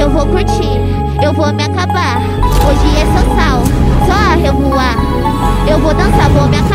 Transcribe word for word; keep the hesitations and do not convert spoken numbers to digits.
eu vou curtir, eu vou me acabar. Hoje é só sal, só a revoar. Eu vou dançar, vou me acabar.